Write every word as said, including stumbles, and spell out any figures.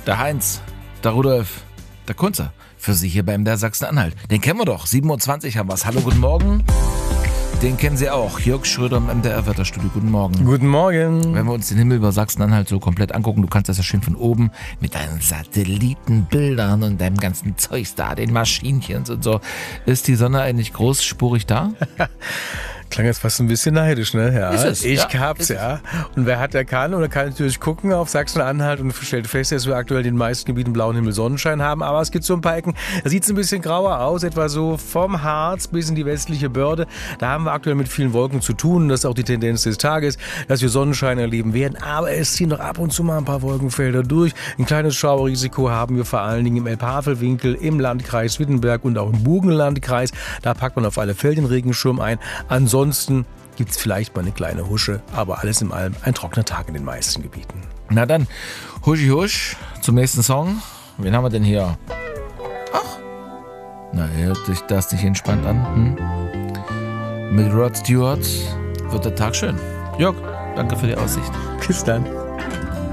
der Heinz, der Rudolf, der Kunzer. Für Sie hier beim der Sachsen-Anhalt. Den kennen wir doch. sieben Uhr zwanzig haben wir's. Hallo, guten Morgen. Den kennen Sie auch. Jörg Schröder im M D R-Wetterstudio. Guten Morgen. Guten Morgen. Wenn wir uns den Himmel über Sachsen-Anhalt so komplett angucken, du kannst das ja schön von oben mit deinen Satellitenbildern und deinem ganzen Zeugs da, den Maschinchen und so. Ist die Sonne eigentlich großspurig da? Klang jetzt fast ein bisschen neidisch, ne? Ja, Ist es, ich ja, hab's, ist ja. Und wer hat, der kann. Und er kann natürlich gucken auf Sachsen-Anhalt und stellt fest, dass wir aktuell in den meisten Gebieten blauen Himmel, Sonnenschein haben. Aber es gibt so ein paar Ecken, da sieht's ein bisschen grauer aus, etwa so vom Harz bis in die westliche Börde. Da haben wir aktuell mit vielen Wolken zu tun. Das ist auch die Tendenz des Tages, dass wir Sonnenschein erleben werden. Aber es ziehen doch ab und zu mal ein paar Wolkenfelder durch. Ein kleines Schauerrisiko haben wir vor allen Dingen im Elbhavelwinkel, im Landkreis Wittenberg und auch im Burgenlandkreis. Da packt man auf alle Fälle den Regenschirm ein. Ansonsten gibt es vielleicht mal eine kleine Husche, aber alles in allem ein trockener Tag in den meisten Gebieten. Na dann, huschi husch zum nächsten Song. Wen haben wir denn hier? Ach, na, hört sich das nicht entspannt an? Hm? Mit Rod Stewart wird der Tag schön. Jörg, danke für die Aussicht. Bis dann.